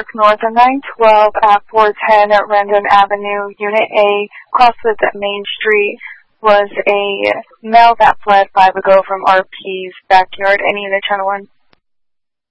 Park North on 912 at 410 at Rendon Avenue, Unit A, crossed with Main Street, was a male that fled 5 ago from RP's backyard. Any unit, channel 1.